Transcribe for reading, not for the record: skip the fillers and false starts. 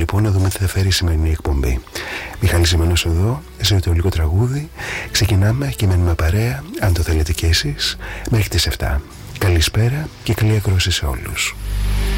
λοιπόν να δούμε τι θα φέρει η σημερινή εκπομπή. Μιχάλης Ζημανός εδώ, ζεωτεολικό τραγούδι. Ξεκινάμε και μένουμε παρέα, αν το θέλετε κι εσείς, μέχρι τις 7. Καλησπέρα και καλή ακρόαση σε όλους.